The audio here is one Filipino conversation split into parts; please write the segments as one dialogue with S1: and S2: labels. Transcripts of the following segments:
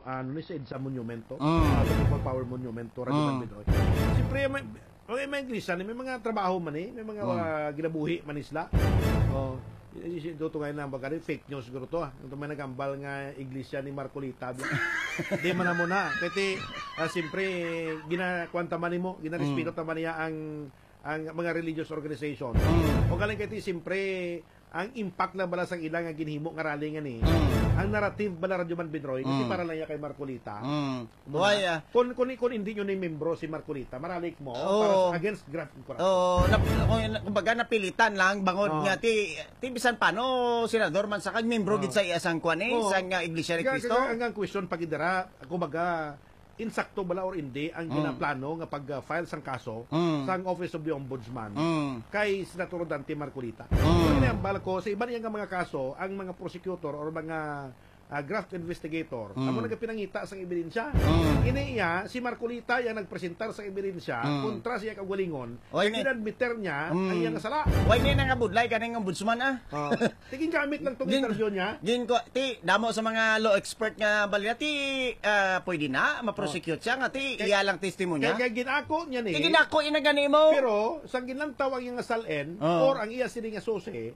S1: ano ni sa monumento,
S2: Mm.
S1: power monumento Radyo Binoy. Siyempre may Inglisan, may mga trabaho man may mga ginabuhi man isla. Oh, ito ngayon na baga fake news siguro to. Ito may nagambal nga iglesia ni Marcolita. Di man na muna. Kasi siyempre ginakwanta man mo, ginarespeto man niya ang mga religious organization. O galing kay siyempre ang impact na bala sang ilang nga ginhimo nga rally nga ni. Ang narrative bala Radyo Man Binoy kasi para lang kay Marcolita.
S2: Buhay
S1: Kung hindi nyo ni membro si Marcolita, maralik mo para against graft corruption.
S2: Kumbaga napilitan lang bangod nga ti bisan paano senador man sa kan membro gid sa isang kuan sang Iglesia ni Cristo.
S1: Ang question pagidara kumbaga insakto bala or hindi ang ginaplano nga pag-file sang kaso sang Office of the Ombudsman kay Senator Dante Marcolita. So ginambal ko sa iba niya nga mga kaso, ang mga prosecutor or mga graft investigator, amo nagapinangita sang ebidensya. Iniya si Marcolita yang nagpresentar sa ebidensya kontra siya kagalingon. Kinadmiter niya ang iyang sala.
S2: Why ni nga budlay kaning ombudsman
S1: Tigin gamit lang tong interview niya.
S2: Gin ko ti damo sa mga law expert nga balya ti pwede na ma-prosecute siya nga ti iya lang testimonya.
S1: Kaya ginako niya ni.
S2: Ginako ina gani mo.
S1: Pero sang ginlantaw ang iyang salen or ang iya sini nga susi.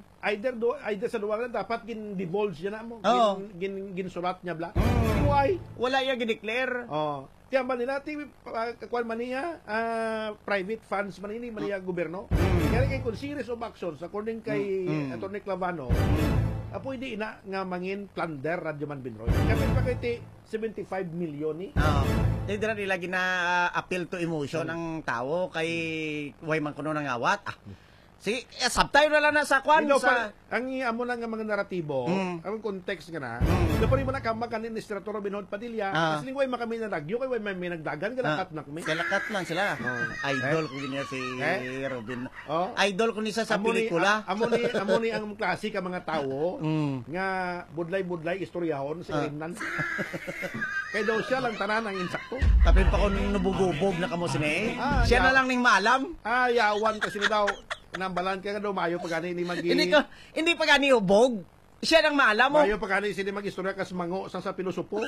S1: Either sa duwa na dapat gin-divulge niya na mo. Ginsulat niya bla. Why?
S2: Wala iya gideclare.
S1: Tiyan ba nila, kakuan man niya, private funds man ini, man niya gobyerno. Kaya kay kung series of actions, according kay Atty. Clavano, pwede ina nga mangin plunder Radyo Man Binoy. Kapit pa kay 75 million ni.
S2: Dira nila gina-appeal to emotion ang tao kay way man kuno nang awat. Sige, subtitle na lang na sa kwan.
S1: Ang amo lang nga mga naratibo, ang context nga na, dapat rin mo nakama ka ni Senator Binod Padilla, kasi lingway makami na nagyo, kay may nagdagan, galakat na kami.
S2: Galakat man sila. Idol ko niya si Robin. Idol ko niya sa pelikula.
S1: Amo ni ang klase ka mga tao, nga budlay-budlay, istoryahon, si Rimnan. Kaya daw siya lang tanan ang insakto.
S2: Tapin pa kung nabugubog na kamo sini. Siya na lang ning maalam.
S1: Yawan kasi daw. Nambalan ka daw mayo pagani ni magi.
S2: Hindi pagani ubog. Siya nang maalam mo.
S1: Mayo pagani sini magistorya kas mango sa pilosopo.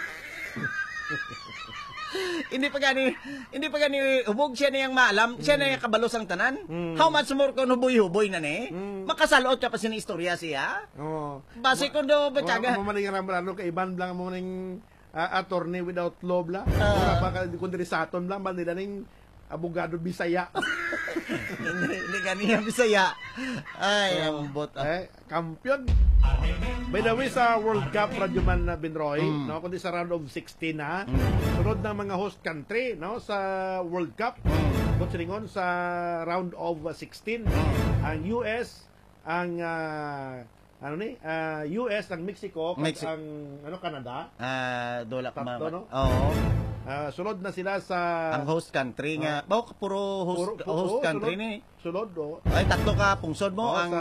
S2: Hindi pagani ubog siya na yang maalam, siya na yang kabalos ang tanan. How much more kung huboy-huboy na ni? Makasalot ka pa sini istorya siya. Base ko do bataga.
S1: Mamaling rambrano kay iban lang mo ning attorney without law bla. Ora pa kun diri sa aton bla man nila ning abogado Bisaya.
S2: Hindi ganiya Bisaya. Ay, ambot.
S1: Kampiyon. By the way, sa World Cup Radyo Man Binoy, no, kundi sa round of 16 na, sunod na mga host country, no, sa World Cup. Kutsingon sa round of 16, ang US, ang US, ang Mexico, ang Canada.
S2: Dola pa
S1: no? Sunod na sila sa
S2: ang host country nga. Puro host country ni.
S1: Sunod
S2: ay tatlo ka pungsod mo ang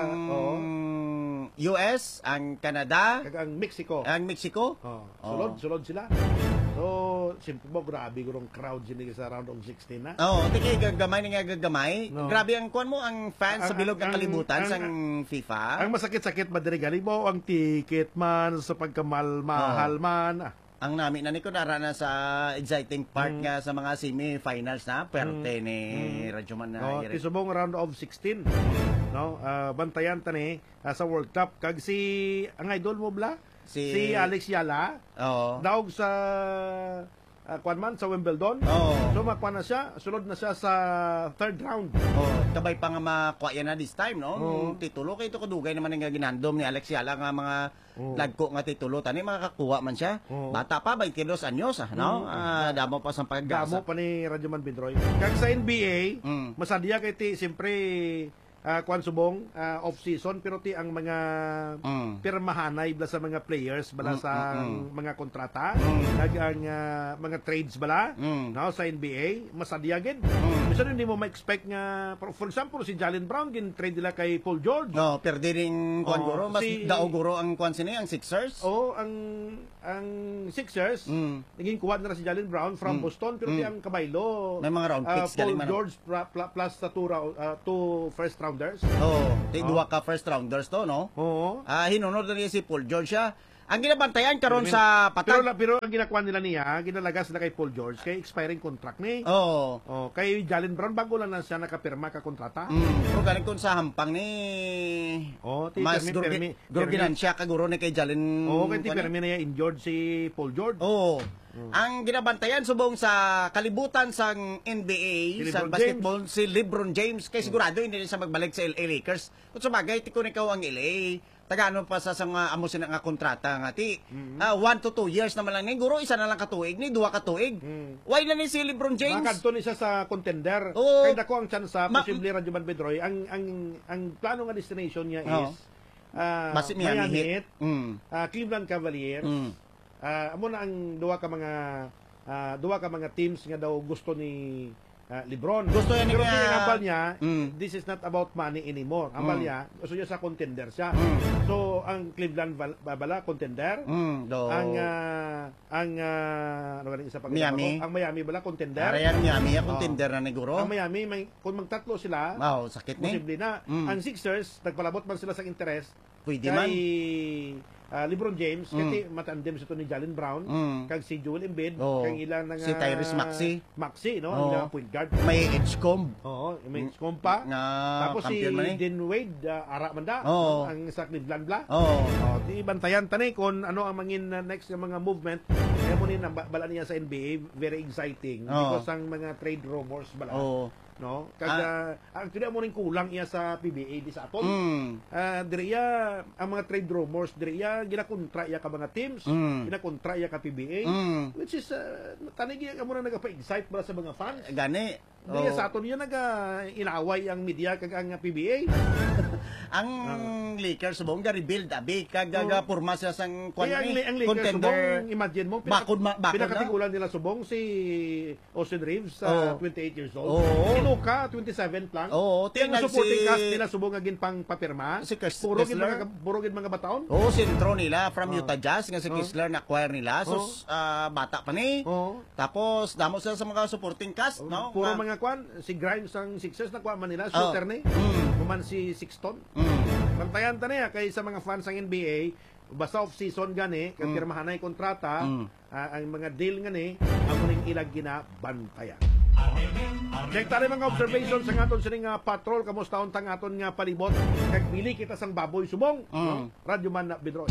S2: US, ang Canada,
S1: ang Mexico.
S2: Ang Mexico.
S1: Sunod sila. So, simple mo, grabe gurong crowd sini sa round of 16 na.
S2: Tiki gagamay nga gagamay. Grabe ang kuan mo ang fans sa bilog ang kalibutan sang FIFA.
S1: Ang masakit-sakit madiri gali mo ang ticket man sa pagkamahal man.
S2: Ang namin na ni ko narana sa exciting part nga sa mga semi-finals na perte ni Radyo Man na
S1: tisubong round of 16. No, bantayan tani sa World Cup kag si ang idol mo bla si Alex Yala. Daog sa kuan man sa Wimbledon. So makuha na siya, sunod na siya sa third round.
S2: Kabay pa nga makuha yan na this time, no? Titulo kay ito kadugay naman nga ginandom ni Alex Yala nga mga lagko nga titulo tani makakakuha man siya. Bata pa 22 anyos no? Damo pa sa pagasa.
S1: Damo pa ni Radyo Man Binoy. Kag sa NBA, masadya kay ti siyempre kuan subong off season pero ti ang mga pirmahanay bala sa mga players bala sa mga kontrata kag ang mga trades bala no sa NBA masadyagin bisan hindi mo ma-expect nga for example si Jalen Brown gin trade nila kay Paul George
S2: perde ring kuan guro mas dao guro ang kuan sini ang Sixers
S1: ang Sixers naging kuha na si Jalen Brown from Boston pero ti ang kabaylo
S2: may mga round picks
S1: Paul George plus sa two first rounders.
S2: Di duwa ka first rounders to, no?
S1: Oo.
S2: Hinunod na niya si Paul George siya. Ang ginabantayan karon sa patag.
S1: Pero ang ginakuha nila niya, ginalagas sila kay Paul George kay expiring contract ni.
S2: Oo.
S1: Oh, kay Jalen Brown bago lang na siya nakapirma ka kontrata.
S2: Pero galing kun sa hampang ni Mas Gurginan siya kaguro ni kay Jalen.
S1: Oo, kay Permi na niya injured si Paul George.
S2: Oo. Ang ginabantayan subong sa kalibutan sang NBA
S1: Si
S2: sa
S1: LeBron
S2: basketball si LeBron James kay sigurado hindi siya magbalik sa LA Lakers. Kung sabagay tikon ikaw ang LA tagano pa sa amo sina nga kontrata nga ti 1 to 2 years naman lang ni guro isa na lang katuig ni 2 katuig. Why na ni si LeBron James?
S1: Makadto ni siya sa contender.
S2: Oo.
S1: Kay dako ang chance sa posible Radyo Man Pedroy ang plano nga destination niya is Miami Heat, Cleveland Cavaliers. Amo na ang duwa ka mga teams nga daw gusto ni LeBron.
S2: Gusto yan
S1: pero
S2: niya.
S1: ang ambal niya, this is not about money anymore. Ambal niya, gusto niya sa contender siya. So ang Cleveland bala contender. Ang ano galing isa pa
S2: Miami.
S1: Ang Miami bala contender.
S2: Arayan Miami contender na ni guro.
S1: Ang Miami kung magtatlo sila,
S2: sakit ni.
S1: posible na. Ang Sixers nagpalabot man sila sa interest.
S2: Pwede man.
S1: LeBron James kasi matandem sa ni Jalen Brown kag si Joel Embiid kag ilang nga
S2: si Tyrese
S1: Maxey no ang ilang point guard
S2: may Edgecombe
S1: may Edgecombe
S2: nga
S1: tapos si Dean Wade ara man da ang sa Cleveland bla di bantayan tani kon ano ang mangin next nga mga movement kaya mo ni bala niya sa NBA very exciting because ang mga trade rumors bala no kag actually mo ring kulang iya sa PBA di sa aton diriya ang mga trade rumors diriya ginakontra iya ka mga teams ginakontra iya ka PBA which is tanigi ka mo na nagapa-excite para sa mga fans
S2: gani
S1: diriya sa aton yun inaaway ang media kag ang PBA
S2: ang Lakers subong ga rebuild abi kag purma sa sang
S1: ang Lakers subong imagine mo pinakatigulan nila subong si Austin Reeves 28 years old ka 27 lang. Tingnan supporting cast nila subong agin pang papirma.
S2: Si
S1: puro gid mga bataon.
S2: Sentro nila from Utah Jazz nga si Kessler na acquire nila. So bata pa ni. Tapos damo sila sa mga supporting cast, no?
S1: Puro mga kwan, si Grimes ang Sixers nakuha man nila, shooter ni. Kuman si Sexton. Bantayan ta niya kay sa mga fans ng NBA, basta off season gani, kay pirmahan na 'yung kontrata, ang mga deal ngani, amo ning ilag ginabantayan. Check tayo mga observations sa aton sining patrol kamusta untang aton nga palibot kag pili kita sang baboy subong Radyo Man na Bidroy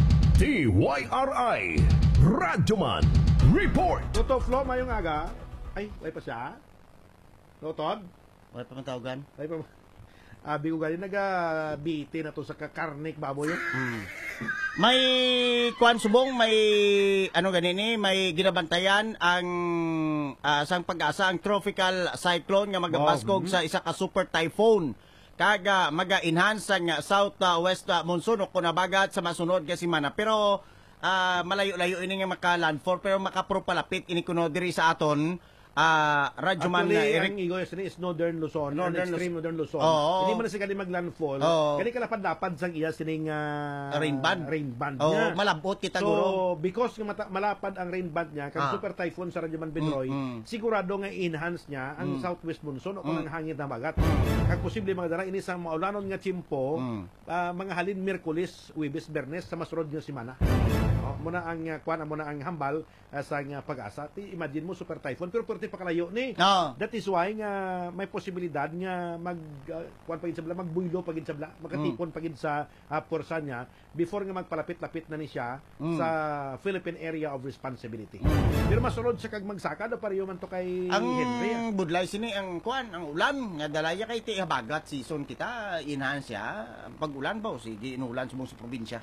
S3: TYRI Radyo Man Report
S1: Toto Flo mayong aga ay way pa siya Totod
S2: way pa matawagan
S1: way pa abi ko gali naga-BT na to sa kakarnik baboy
S2: may kuan subong may ano ganini may ginabantayan ang sang pag-asa ang tropical cyclone nga magapaskog sa isa ka super typhoon kaga maga-enhance ang south west monsoon kung nabagat sa masunod nga semana pero malayo-layo ini nga maka-landfall pero makapropalapit ini kuno diri sa aton Radyo Man na
S1: Eric Igoy is Northern Luzon, extreme Northern Luzon. Hindi man na siya maglandfall. Kani kalapad-lapad sang iya sining
S2: rain band
S1: niya.
S2: Malabot kita
S1: guro. So because malapad ang rain band niya kag super typhoon sa Radyo Man Binoy, sigurado nga enhance niya ang southwest monsoon o kung ang hangin na bagat. Kag posible mga dara ini sa maulanon nga tiyempo, mga halin Miyerkules, Huwebes, Biyernes sa masunod nga semana. Muna ang kuan mo na ang hambal sa pag-asa. Imagine mo super typhoon pero perti pa kalayo ni. That is why nga may posibilidad nga kuan pagid sa bla magbuylo pagid sa bla, makatipon pagid sa porsa niya before nga magpalapit-lapit na ni siya sa Philippine Area of Responsibility. Pero masunod siya kag magsaka do pareho man to kay Henry.
S2: Ang budlay sini ang kuan ang ulan nga dalaya kay ti habagat season kita enhance siya. Pag-ulan ba o sige inulan sa probinsya.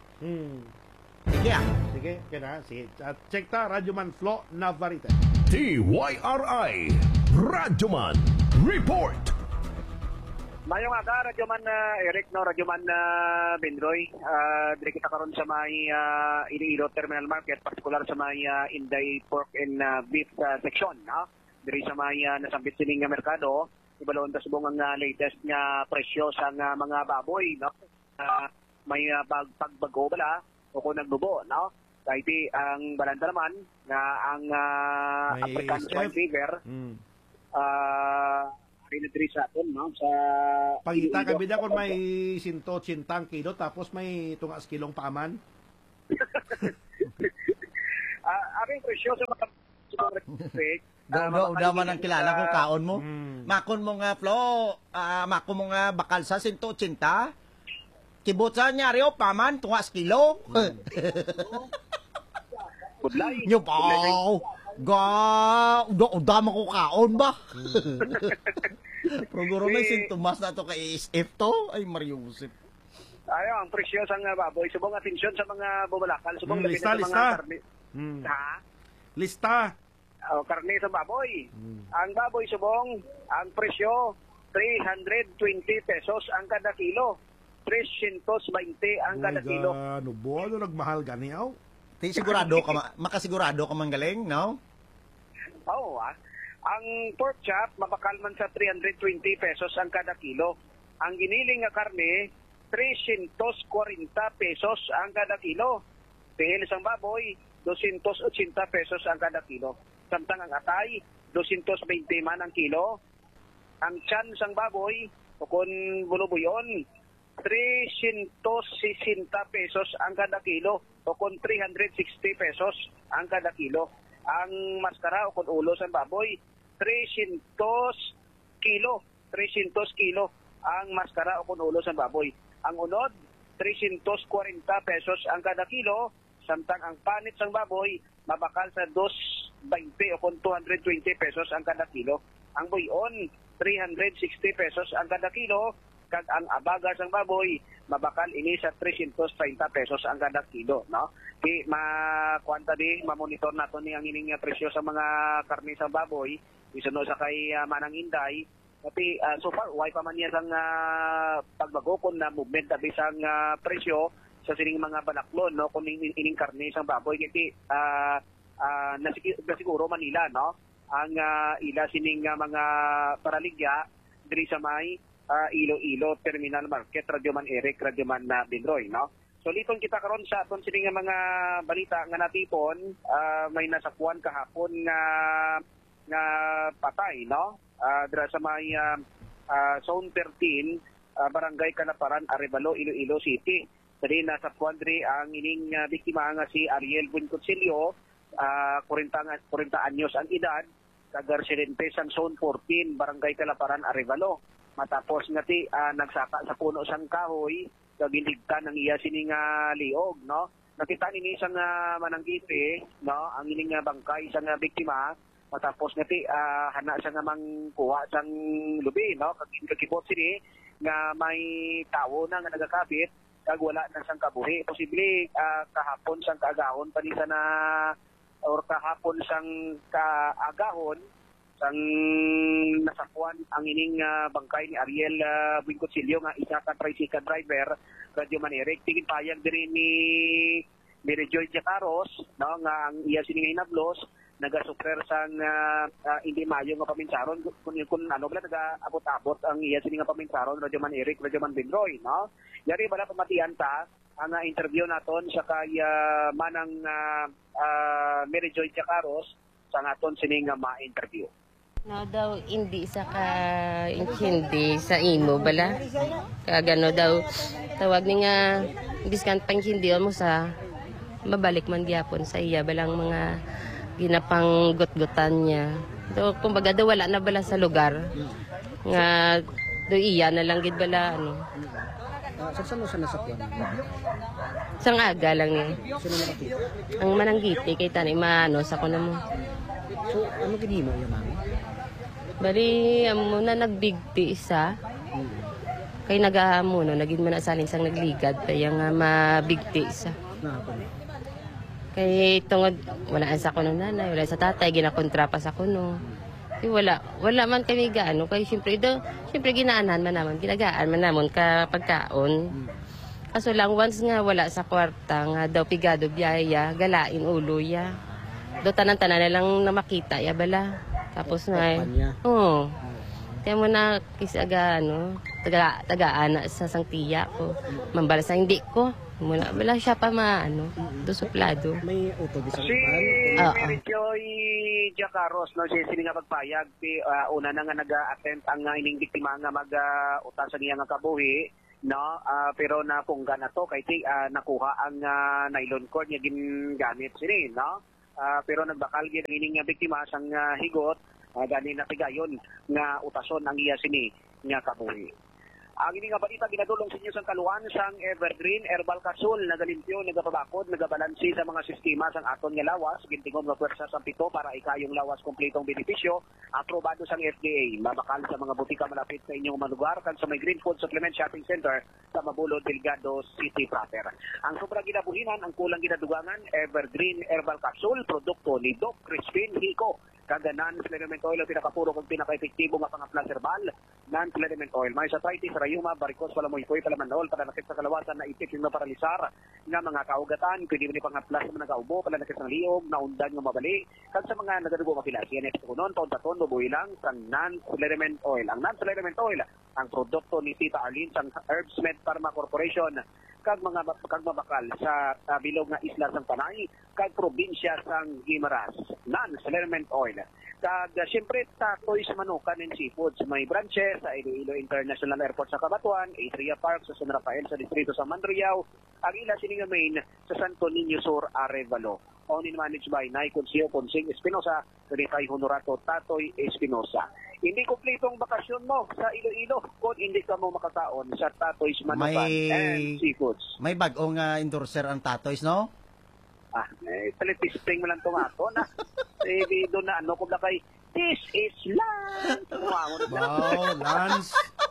S1: Sige, kaya sige. Check ta, Radyo Man Flo Navarrete.
S3: TYRI Radyo Man Report
S4: Mayong aga, Radyo Man Eric, no? Radyo Man Bindroy. Dili kita karon sa may Iloilo Terminal Market, partikular sa may Inday Pork and Beef section. No? Diri sa may nasambit sining merkado, ibalon ta subong ang latest nga presyo sa mga baboy. No? May pagbago bala, o kung nagbubo, no? Kahit ang balanda naman na ang African swine fever pinadiri sa atin, no? Sa
S1: pagita ka bida kung may 180 kilo tapos may tungas kilong paaman.
S4: Aming presyo sa mga electric.
S2: Daw man ang kilala ko kaon mo.
S1: Mm.
S2: Makon mo nga Flo, makon mo nga bakal sa 180. Kibot sa nyari o paman tungas kilo.
S4: Budlay.
S2: Nyo pa. Dama ko kaon ba? Programa may sintomas na to kay ISF to. Ay Mariusip.
S4: Ayo, ang presyo sa baboy. Subong atensyon sa mga bubalakal. Subong
S1: Lista.
S4: sa mga karne. Ha?
S1: Lista.
S4: Karne sa baboy. Ang baboy subong, ang presyo 320 pesos ang kada kilo. 320 ang kada kilo.
S1: Ano bo? Ano nagmahal gani aw?
S2: Ti sigurado ka makasigurado ka man galing, no?
S4: Oo, Ang pork chop, mabakal man sa 320 pesos ang kada kilo. Ang giniling nga karne, 340 pesos ang kada kilo. Dahil isang baboy, 280 pesos ang kada kilo. Samtang ang atay, 220 man ang kilo. Ang tiyan sang baboy, o kung bulubuyon, 360 pesos ang kada kilo. O kung 360 pesos ang kada kilo. Ang maskara o kung ulo sa baboy, 300 kilo. 300 kilo ang maskara o kung ulo sa baboy. Ang unod, 340 pesos ang kada kilo. Samtang ang panit sang baboy, mabakal sa 220 o kung 220 pesos ang kada kilo. Ang buyon, 360 pesos ang kada kilo. Kag ang abaga sang baboy, mabakal ini sa 330 pesos ang kada kilo, no? Di makuanta di mamonitor nato ni ang ining presyo sa mga karne sa baboy, isuno sa kay Manang Inday. Tapi so far why pa man yan ang pagbago kun na movement tabi sang presyo sa sining mga balaklon, no, kun ining karne sa baboy kiti nasiguro Manila, no? Ang ila sining mga paraligya diri sa may Iloilo Terminal Market, Radyoman Eric, Radyoman Binroy, no? So liton kita karon sa aton sining mga balita nga natipon, may nasakuan kahapon nga patay, no? Dira sa may Zone 13, Barangay Calaparan, Arevalo, Iloilo City. Dali nasakuan diri ang ining biktima nga si Ariel Buenconcilio, 40 anyos ang edad, taga-residente sa Zone 14, Barangay Calaparan, Arevalo. Matapos nga ti nagsaka sa puno sang kahoy, kagiligtan ng iya sining liog, no? Nakita ni isang mananggiti, no? Ang ining bangkay isang biktima, matapos nga ti hana siya nga mangkuha sang lubi, no? Kagibot sini nga may tawo na nga nagakabit, kag wala na sang kabuhi. Posible kahapon sang kaagahon panisa na or kahapon sang kaagahon sang nasakuan ang ining bangkay ni Ariel Buenconcilio nga isa ka tricycle driver, Radyoman Eric. Tingin payag diri ni Rejoy Jacaros, no, nga ang iya sining hinablos nagasuprer sang hindi mayo nga paminsaron kun ano bala naga-abot-abot ang iya sining nga paminsaron, Radyoman Eric, Radyoman Binroy, no. Yari bala pamatian ta ang interview naton sa kay Manang Mary Joy Jacaros sa aton sining ma-interview.
S5: No daw hindi sa hindi sa imo bala kagano daw tawag ni nga biskan pang hindi mo sa mabalik man gyapon sa iya balang mga ginapang gutgutan niya do kumbaga daw wala na bala sa lugar nga do iya na lang gid bala ano
S6: saan mo siya nasakyan?
S5: sang aga lang ni ang mananggiti kay tani maano sa kuno mo
S6: So, ano gini mo yung mami?
S5: bali amo na nagbigti isa kay nagaamo no naging man asalin sang nagligad kaya nga mabigti isa
S6: Nakapon.
S5: kay tungod wala sa kuno nanay wala sa tatay ginakontra pa sa kuno kay wala man kami gaano kay syempre ginaanan man naman ginagaan man namon ka pagkaon kaso lang once nga wala sa kwarta nga daw pigado biyaya galain ulo ya do tanan-tanan na lang na makita ya bala tapos na oo kaya mo na kisaga ano taga-ana sa sangtiya ko mambala sa hindi ko muna bala siya pa maano do suplado
S6: May auto bisa
S4: Si
S5: Oo.
S4: Mary Joy Jacaros, no, siya sini nga magpayag una na nga nag-attempt ang ining biktima nga mag-utan sa niya nga kabuhi, no, pero napungga na to kay nakuha ang nylon cord niya gingamit sini, no. pero nagbakal gyud ining biktima sang higot gani na tigayon nga utason ang iya sini nga kabuhi. Ang ini nga balita ginadulong sa inyo sang kaluan sang Evergreen Herbal Capsule nagalimpyo, nagapabakod, nagabalansi sa mga sistema sang aton nga lawas, gintingon nga pwersa sa pito para ikayong lawas kompletong benepisyo, aprobado sang FDA, mabakal sa mga butika malapit sa inyong malugar kan sa may Green Food Supplement Shopping Center sa Mabulod, Delgado City proper. Ang sobra ginabuhinan, ang kulang ginadugangan, Evergreen Herbal Capsule, produkto ni Doc Crispin Hico. Kada non-filament oil ang pinakapuro kung pinaka-epektibo nga pang-aplas herbal, non-filament oil. May sa arthritis, rayuma, varicose, palamoy-poy, palamanol, palanakit sa kalawasan na itik yung paralisar nga mga kaugatan, pwede mo ni pang-aplas na nagaubo, palanakit ng liog, naundan ng mabali, kag sa mga nagadugo mapilas. Yan ito kunon, taon-taon, bubuhay lang sa non-filament oil. Ang non-filament oil, ang produkto ni Tita Arlene sa Herbsmed Pharma Corporation, kag mabakal sa bilog nga isla sang Panay, kag probinsya sang Guimaras, non-filament oil. Kag siyempre tatoy sa manukan and seafoods. May branches sa Iloilo International Airport sa Cabatuan, Atria Park sa San Rafael sa distrito sa Manriao, ang ila sininga main sa Santo Niño Sur, Arevalo. Owned and managed by Nay Consiglio Ponsing Espinosa, Rifay Honorato Tatoy Espinosa. Hindi kumpletong bakasyon mo sa Iloilo kung hindi ka mo makakaon sa Tatoy's Manukan and Seafoods.
S2: May bagong endorser ang Tatoy's, no?
S4: Talitisting mo lang itong ato na. Doon na ano kung kay this is Lance.
S1: Wow, Lance.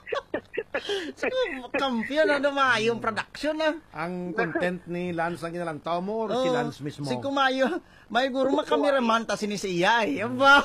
S2: Kampiyon na yung production na.
S1: Ang content ni Lance ang ginalantaw mo or si Lance mismo?
S2: Si Kumayo. May guro makameraman ta sinisiyay. Yan ba?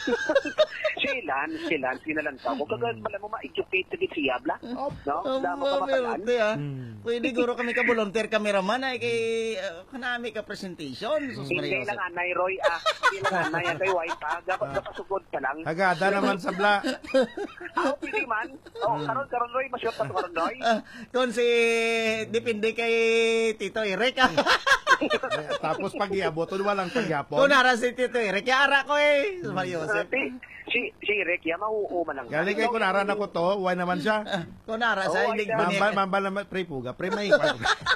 S4: Si Lance ginalantaw. Kung kagad pala mo ma-educate sa siyabla. No? Damo ka mapalaan.
S2: Pwede guro kami ka volunteer cameraman ay kay kanami ka presentation.
S4: Hindi lang anay, Roy. Hindi lang anay. Ang kay wife. Dapat kapasugod ka lang.
S1: Agada naman sa bla.
S4: Pwede man. Karon Roy, masyot pa karon Roy.
S2: Kung si depende kay Tito Eric.
S1: Tapos pag-iabot, walang pag-iapon.
S2: Kung nara si Tito Eric, ara ko eh. Mario Joseph.
S4: Si Eric, mauuma lang.
S1: Galing kay kunara na ko to, why naman siya?
S2: Kunara sa hindi ko
S1: Mambal naman, pre puga, pre may ikwag.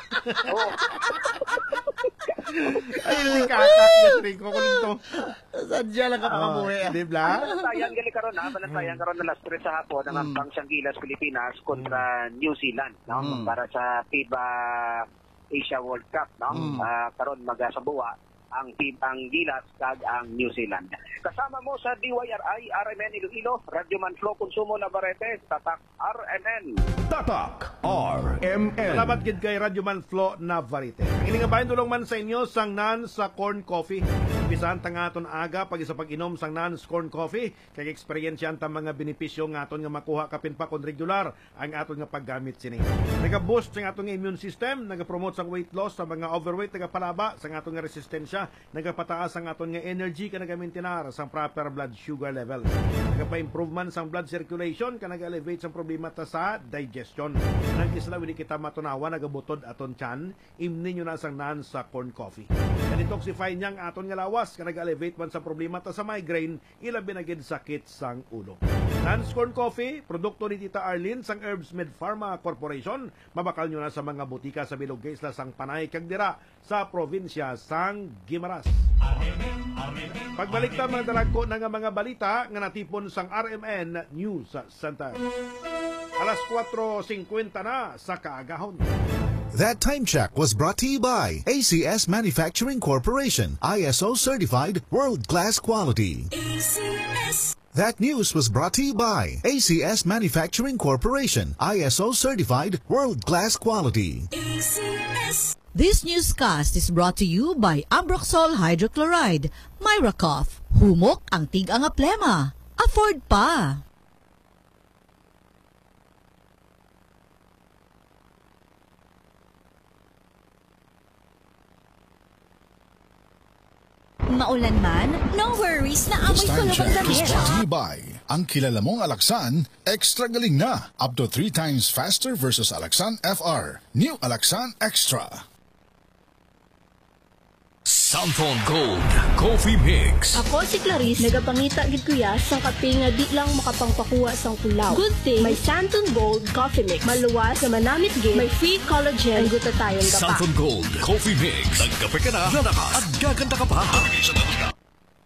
S1: Ay, hindi kakak niya, pre ko kung ito.
S2: Sadya lang kapakabuhi.
S1: Di ba?
S4: Balantayan gali karon balantayan karon na last 3 sa hapon ang Ambang Gilas Pilipinas kontra New Zealand, no? Para sa FIBA Asia World Cup, no? Karon magasabuwa ang team ang Gilas kag ang New Zealand. Kasama mo sa DYRI RMN Iloilo, Radyoman Flo Consumo Navarrete, Tatak RMN.
S3: Tatak RMN.
S1: Salamat gid kay Radyoman Flo Navarrete. Ang ining bayan tulong man sa inyo sang nan sa corn coffee. Bisan tangaton aga pag isa pag-inom sang Nan's corn coffee, kay experience ta mga benepisyo nga aton nga makuha kapin pa kon regular ang aton nga paggamit sini. Naga-boost sang aton nga immune system, naga-promote sang weight loss sa mga overweight, naga-palaba sang aton nga resistensya, nagapataas ang aton nga energy ka nagamintinar sang proper blood sugar level. Nagapa-improvement sang blood circulation ka nag-elevate sang problema ta sa digestion. Nang isla wili kita matunawa nagabutod aton tiyan, imni nyo na sang nan sa corn coffee. Detoxify niyang aton nga lawas ka nag-elevate man sa problema ta sa migraine, ilabi na gid sakit sang ulo. Nan's corn coffee, produkto ni Tita Arlene sang Herbsmed Pharma Corporation, mabakal nyo na sa mga butika sa bilog isla sang Panay kag dira sa probinsya sang Guimaras. Pagbalik ta mga dalagko na nga mga balita nga natipon sang RMN News Center. Alas 4:50 na sa kaagahon.
S7: That time check was brought to you by ACS Manufacturing Corporation, ISO certified world-class quality. ACS. That news was brought to you by ACS Manufacturing Corporation, ISO certified world-class quality.
S8: ACS. This newscast is brought to you by Ambroxol Hydrochloride, Myracough, humok ang tig-ang aplema. Afford pa! Maulan man, no worries na amoy
S9: This time
S8: kulubang
S9: check is
S8: damit.
S9: brought to you by ang kilala mong Alaxan, extra galing na. Up to 3 times faster versus Alaxan FR. New Alaxan Extra.
S3: Santon Gold Coffee Mix.
S10: Ako si Clarice, nagapangita gid kuya sa kape nga di lang makapangpakuha sang pulaw. Good thing, may Santon Gold Coffee Mix. Maluwas na manamit gid, may free collagen, ang gutatayon ka pa.
S3: Santon Gold Coffee Mix. Nagkape ka na, at gaganda ka pa.